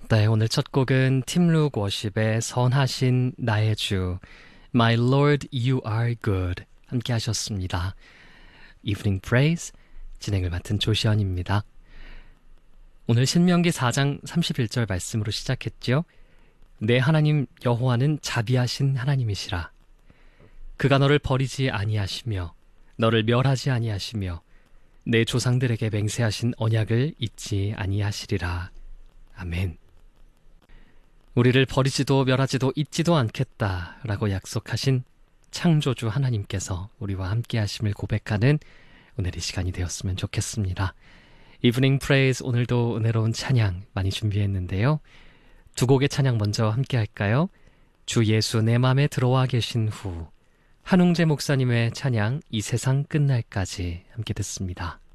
네, 오늘 첫 곡은 팀룩 워십의 선하신 나의 주, My Lord, You Are Good 함께 하셨습니다. Evening Praise 진행을 맡은 조시연입니다. 오늘 신명기 4장 31절 말씀으로 시작했죠. 내 하나님 여호와는 자비하신 하나님이시라. 그가 너를 버리지 아니하시며 너를 멸하지 아니하시며 내 조상들에게 맹세하신 언약을 잊지 아니하시리라. 아멘. 우리를 버리지도 멸하지도 잊지도 않겠다라고 약속하신 창조주 하나님께서 우리와 함께 하심을 고백하는 오늘의 시간이 되었으면 좋겠습니다. 이브닝 프레이즈 오늘도 은혜로운 찬양 많이 준비했는데요. 두 곡의 찬양 먼저 함께 할까요? 주 예수 내 맘에 들어와 계신 후, 한웅재 목사님의 찬양 이 세상 끝날까지 함께 듣습니다.